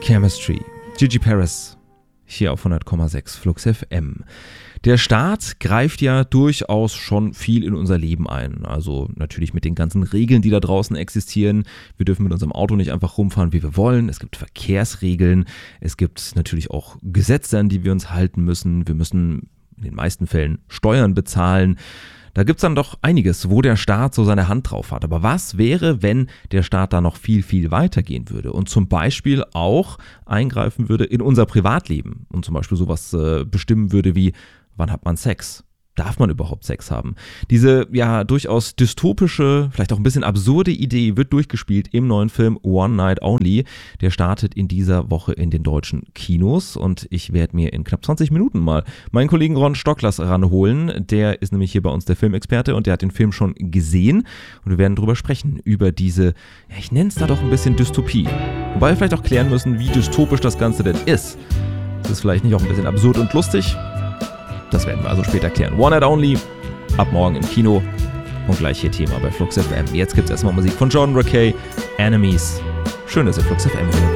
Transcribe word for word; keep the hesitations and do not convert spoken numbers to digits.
Chemistry, Gigi Paris, hier auf hundert Komma sechs Flux F M. Der Staat greift ja durchaus schon viel in unser Leben ein. Also natürlich mit den ganzen Regeln, die da draußen existieren. Wir dürfen mit unserem Auto nicht einfach rumfahren, wie wir wollen. Es gibt Verkehrsregeln. Es gibt natürlich auch Gesetze, an die wir uns halten müssen. Wir müssen in den meisten Fällen Steuern bezahlen. Da gibt's dann doch einiges, wo der Staat so seine Hand drauf hat. Aber was wäre, wenn der Staat da noch viel, viel weiter gehen würde und zum Beispiel auch eingreifen würde in unser Privatleben und zum Beispiel sowas äh, bestimmen würde wie, wann hat man Sex? Darf man überhaupt Sex haben? Diese ja durchaus dystopische, vielleicht auch ein bisschen absurde Idee wird durchgespielt im neuen Film One Night Only. Der startet in dieser Woche in den deutschen Kinos und ich werde mir in knapp zwanzig Minuten mal meinen Kollegen Ron Stocklers ranholen. Der ist nämlich hier bei uns der Filmexperte und der hat den Film schon gesehen und wir werden drüber sprechen, über diese, ja, ich nenne es da doch ein bisschen Dystopie. Wobei wir vielleicht auch klären müssen, wie dystopisch das Ganze denn ist. Das ist vielleicht nicht auch ein bisschen absurd und lustig? Das werden wir also später klären. One Night Only, ab morgen im Kino und gleich hier Thema bei Flux F M. Jetzt gibt es erstmal Musik von Jordan Rakei, Enemies. Schön, dass ihr Flux F M hört.